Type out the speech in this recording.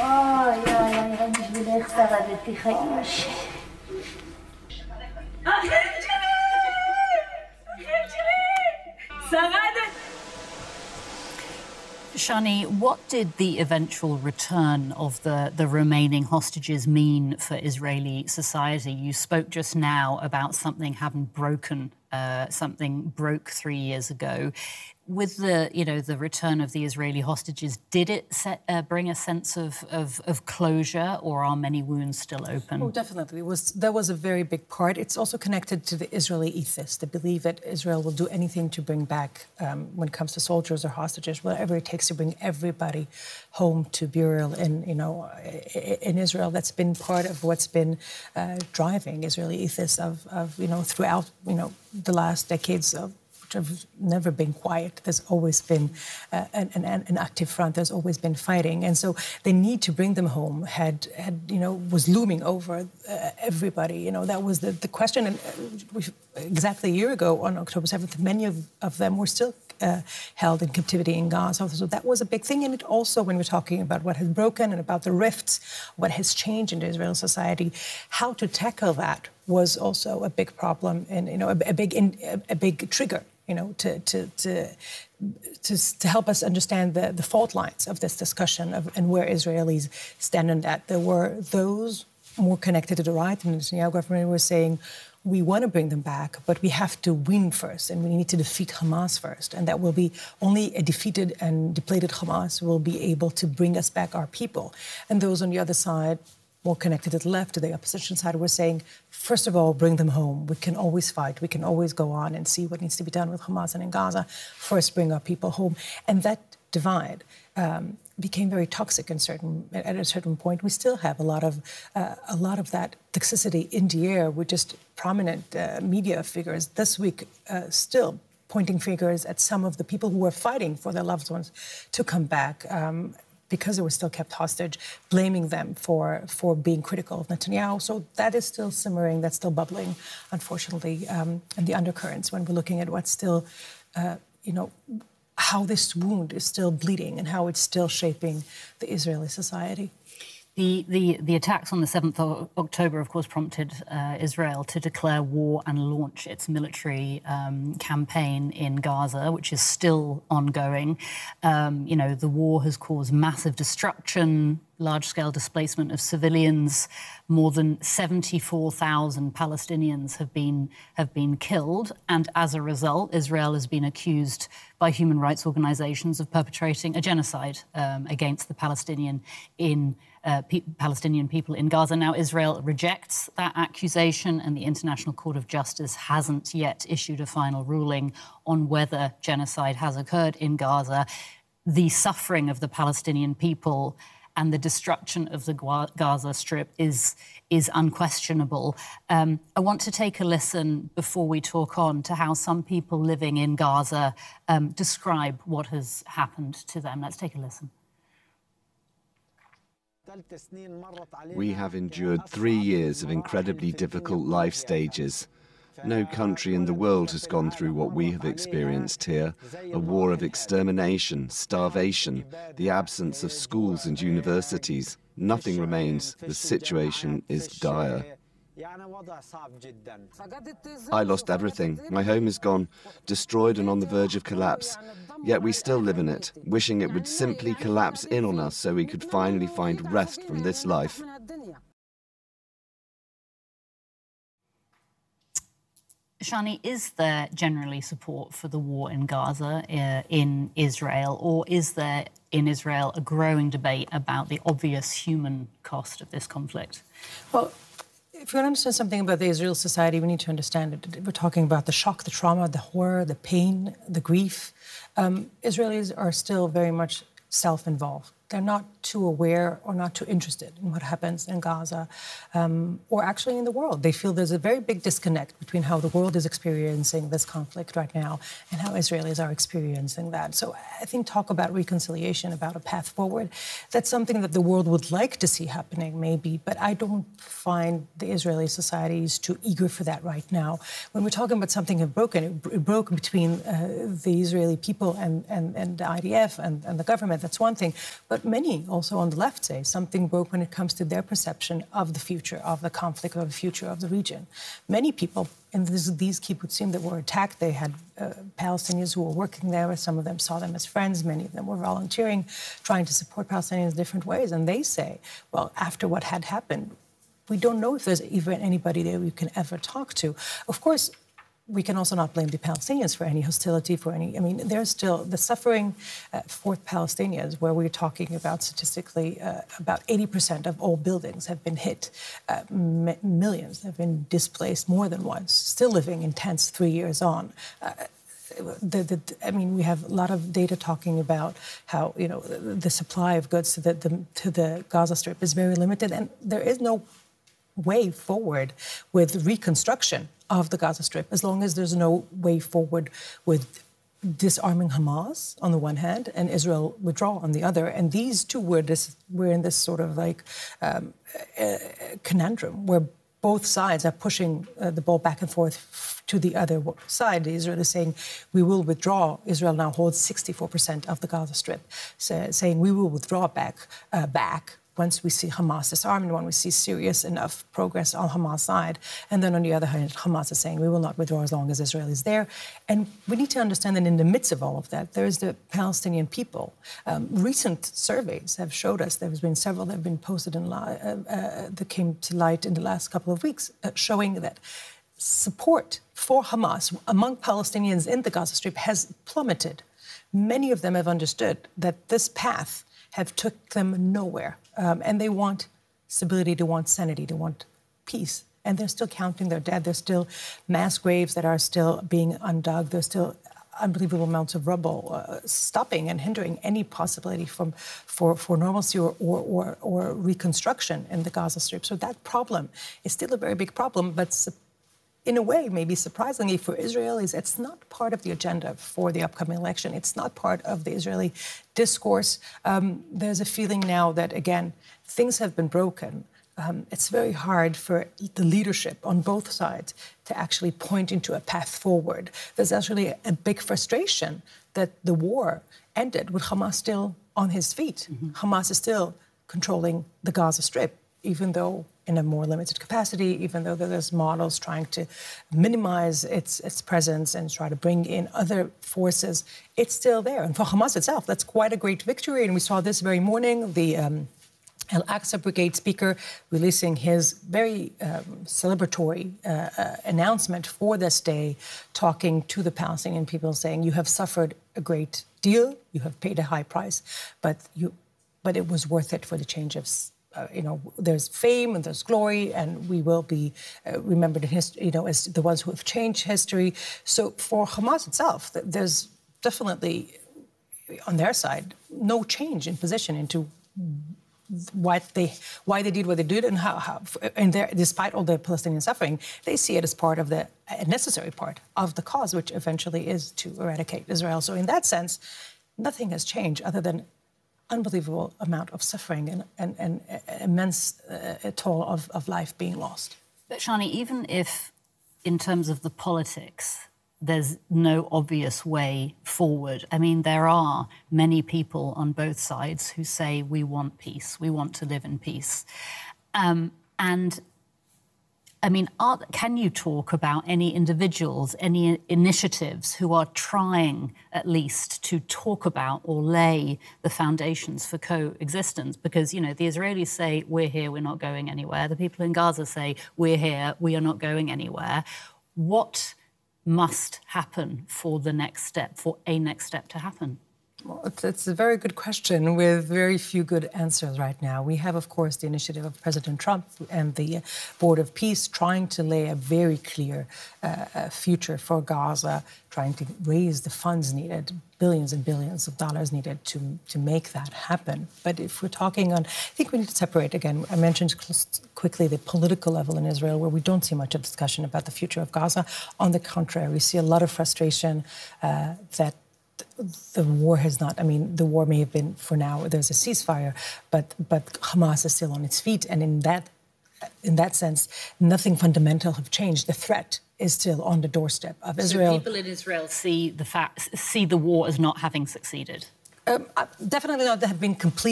يا בשביל איך שרדתי חיים שלי. אחים שלי! שרדת! Shani, what did the eventual return of the remaining hostages mean for Israeli society? You spoke just now about something having broken, something broke 3 years ago. With the return of the Israeli hostages, did it bring a sense of closure, or are many wounds still open? Oh, definitely. That was a very big part. It's also connected to the Israeli ethos, the belief that Israel will do anything to bring back, when it comes to soldiers or hostages, whatever it takes to bring everybody home to burial in Israel. That's been part of what's been driving Israeli ethos of throughout the last decades of. Have never been quiet. There's always been an active front. There's always been fighting, and so the need to bring them home was looming over everybody. That was the question. And exactly a year ago, on October 7th, many of them were still held in captivity in Gaza. So that was a big thing. And it also, when we're talking about what has broken and about the rifts, what has changed in Israeli society, how to tackle that was also a big problem and a big trigger. To help us understand the fault lines of this discussion and where Israelis stand on that. There were those more connected to the right, and the Netanyahu government was saying, we want to bring them back, but we have to win first, and we need to defeat Hamas first. And that will be only a defeated and depleted Hamas will be able to bring us back our people. And those on the other side, more connected to the left, to the opposition side, were saying, first of all, bring them home. We can always fight. We can always go on and see what needs to be done with Hamas and in Gaza. First, bring our people home. And that divide became very toxic at a certain point. We still have a lot of that toxicity in the air with just prominent media figures this week still pointing fingers at some of the people who were fighting for their loved ones to come back. Because they were still kept hostage, blaming them for being critical of Netanyahu. So that is still simmering, that's still bubbling, unfortunately, and the undercurrents when we're looking at what's still, how this wound is still bleeding and how it's still shaping the Israeli society. The attacks on the 7th of October, of course, prompted Israel to declare war and launch its military campaign in Gaza, which is still ongoing. The war has caused massive destruction, large-scale displacement of civilians. More than 74,000 Palestinians have been killed, and as a result, Israel has been accused by human rights organisations of perpetrating a genocide against the Palestinian people in Gaza. Now, Israel rejects that accusation, and the International Court of Justice hasn't yet issued a final ruling on whether genocide has occurred in Gaza. The suffering of the Palestinian people and the destruction of the Gaza Strip is unquestionable. I want to take a listen before we talk on to how some people living in Gaza describe what has happened to them. Let's take a listen. We have endured 3 years of incredibly difficult life stages. No country in the world has gone through what we have experienced here. A war of extermination, starvation, the absence of schools and universities. Nothing remains. The situation is dire. I lost everything. My home is gone, destroyed and on the verge of collapse. Yet we still live in it, wishing it would simply collapse in on us so we could finally find rest from this life. Shani, is there generally support for the war in Gaza in Israel, or is there in Israel a growing debate about the obvious human cost of this conflict? Well, if we want to understand something about the Israeli society, we need to understand it. We're talking about the shock, the trauma, the horror, the pain, the grief. Israelis are still very much self-involved. They're not too aware or not too interested in what happens in Gaza or actually in the world. They feel there's a very big disconnect between how the world is experiencing this conflict right now and how Israelis are experiencing that. So I think talk about reconciliation, about a path forward, that's something that the world would like to see happening maybe, but I don't find the Israeli society is too eager for that right now. When we're talking about something that broken, it broke between the Israeli people and the IDF and the government, that's one thing. But But many also on the left say something broke when it comes to their perception of the future, of the conflict, of the future of the region. Many people in these kibbutzim that were attacked, they had Palestinians who were working there. Some of them saw them as friends. Many of them were volunteering, trying to support Palestinians in different ways. And they say, well, after what had happened, we don't know if there's even anybody there we can ever talk to. Of course, we can also not blame the Palestinians for any hostility, for any... I mean, there's still the suffering for Palestinians, where we're talking about statistically about 80% of all buildings have been hit. Millions have been displaced more than once, still living in tents 3 years on. I mean, we have a lot of data talking about how, you know, the supply of goods to the Gaza Strip is very limited, and there is no way forward with reconstruction of the Gaza Strip as long as there's no way forward with disarming Hamas on the one hand and Israel withdrawal on the other. And these two were in this sort of like conundrum where both sides are pushing the ball back and forth to the other side. Israel is saying, we will withdraw. Israel now holds 64% of the Gaza Strip, saying we will withdraw back once we see Hamas disarmed and when we see serious enough progress on Hamas' side. And then on the other hand, Hamas is saying we will not withdraw as long as Israel is there. And we need to understand that in the midst of all of that, there is the Palestinian people. Recent surveys have showed us, there has been several that have been posted that came to light in the last couple of weeks, showing that support for Hamas among Palestinians in the Gaza Strip has plummeted. Many of them have understood that this path have took them nowhere. And they want stability, they want sanity, they want peace. And they're still counting their dead. There's still mass graves that are still being undug. There's still unbelievable amounts of rubble stopping and hindering any possibility for normalcy or reconstruction in the Gaza Strip. So that problem is still a very big problem, but in a way, maybe surprisingly for Israelis, it's not part of the agenda for the upcoming election. It's not part of the Israeli discourse. There's a feeling now that, again, things have been broken. It's very hard for the leadership on both sides to actually point into a path forward. There's actually a big frustration that the war ended with Hamas still on his feet. Mm-hmm. Hamas is still controlling the Gaza Strip, even though in a more limited capacity, even though there's models trying to minimize its presence and try to bring in other forces, it's still there. And for Hamas itself, that's quite a great victory. And we saw this very morning, the Al-Aqsa Brigade speaker releasing his very celebratory announcement for this day, talking to the Palestinian people, saying, you have suffered a great deal, you have paid a high price, but it was worth it for the change of there's fame and there's glory, and we will be remembered in history, as the ones who have changed history. So for Hamas itself, there's definitely, on their side, no change in position into why they did what they did and how despite all the Palestinian suffering, they see it as part of a necessary part of the cause, which eventually is to eradicate Israel. So in that sense, nothing has changed other than unbelievable amount of suffering and immense toll of life being lost. But Shani, even if, in terms of the politics, there's no obvious way forward, I mean, there are many people on both sides who say we want peace, we want to live in peace. And I mean, can you talk about any individuals, any initiatives who are trying at least to talk about or lay the foundations for coexistence? Because, the Israelis say, we're here, we're not going anywhere. The people in Gaza say, we're here, we are not going anywhere. What must happen for a next step to happen? Well, it's a very good question with very few good answers right now. We have, of course, the initiative of President Trump and the Board of Peace trying to lay a very clear future for Gaza, trying to raise the funds needed, billions and billions of dollars needed to make that happen. But if we're talking on, I think we need to separate, again, I mentioned quickly the political level in Israel, where we don't see much of discussion about the future of Gaza. On the contrary, we see a lot of frustration that the war has not, the war may have been, for now, there's a ceasefire, but Hamas is still on its feet. And in that sense, nothing fundamental have changed. The threat is still on the doorstep of Israel. So people in Israel see the war as not having succeeded? Definitely not that have been complete.